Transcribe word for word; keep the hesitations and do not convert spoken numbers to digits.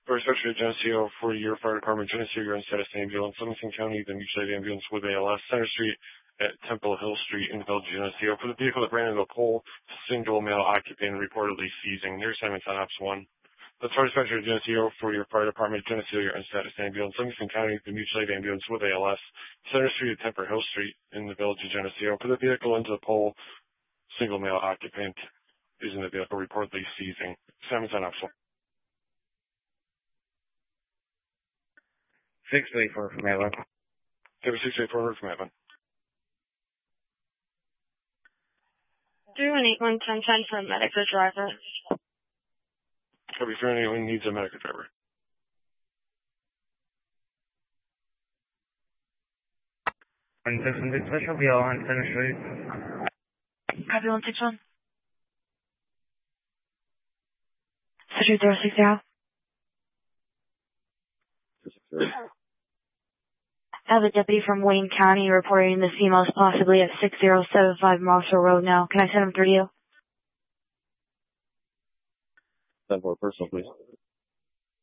First Section Geneseo for your fire department, Geneseo, your status ambulance, Livingston County, the mutual aid ambulance with A L S, Center Street at Temple Hill Street in the Village of Geneseo. For the vehicle that ran into a pole, single male occupant reportedly seizing. Near assignments on Ops one. That's First Section Geneseo for your fire department, Geneseo, your status ambulance, Livingston County, the mutual aid ambulance with A L S, Center Street at Temple Hill Street in the Village of Geneseo. For the vehicle into the pole, single male occupant is in the vehicle reportedly seizing. Assignments on Ops one. six eight four from Maitland. Cover six eight four from Maitland. three one eight one ten ten for medic or driver. Cover three one eight one needs a medic or driver. one six one six special V L on Center Street. Copy one six one. Street zero six zero. I have a deputy from Wayne County reporting this female is possibly at six zero seven five Marshall Road now. Can I send him through to you? ten four personal, please.